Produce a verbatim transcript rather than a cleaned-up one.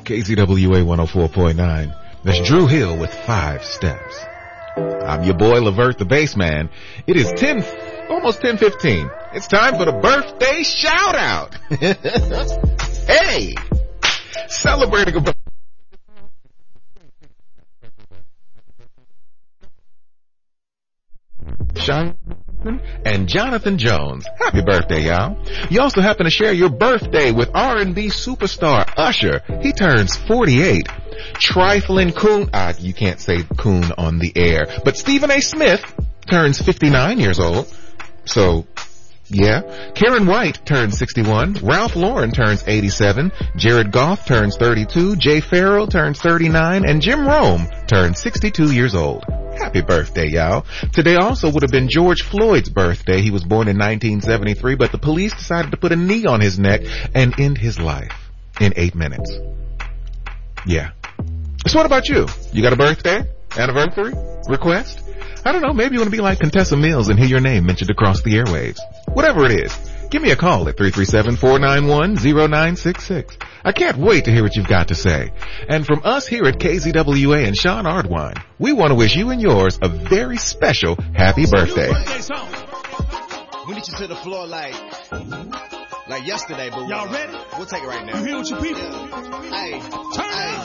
K Z W A one oh four point nine. That's Drew Hill with Five Steps. I'm your boy, Levert the Bassman. It is ten, almost ten fifteen. It's time for the birthday shout out. Hey! Celebrating a birthday. Sean and Jonathan Jones. Happy birthday, y'all. You also happen to share your birthday with R and B superstar Usher. He turns forty-eight. Triflin' Coon, uh, you can't say Coon on the air, but Stephen A. Smith turns fifty-nine years old. So, yeah. Karen White turns sixty-one. Ralph Lauren turns eighty-seven. Jared Goff turns thirty-two. Jay Farrell turns thirty-nine. And Jim Rome turns sixty-two years old. Happy birthday, y'all. Today also would have been George Floyd's birthday. He was born in nineteen seventy-three, but the police decided to put a knee on his neck and end his life in eight minutes. Yeah. So what about you? You got a birthday? Anniversary? Request? I don't know, maybe you want to be like Contessa Mills and hear your name mentioned across the airwaves. Whatever it is, give me a call at three three seven, four nine one, zero nine six six. I can't wait to hear what you've got to say. And from us here at K Z W A and Sean Ardwine, we want to wish you and yours a very special happy birthday. We need you to the floor like, like yesterday, but y'all ready? We'll take it right now. You hear what your people? Hey, Turn hey.